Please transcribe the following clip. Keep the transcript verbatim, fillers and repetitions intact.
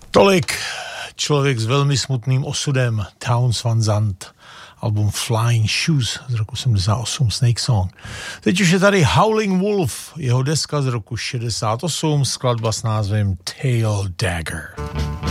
Tolik člověk s velmi smutným osudem, Townes Van Zandt, album Flying Shoes z roku sedmdesát osm, Snake Song. Teď už je tady Howling Wolf, jeho deska z roku šedesát osm, skladba s názvem Tail Dagger.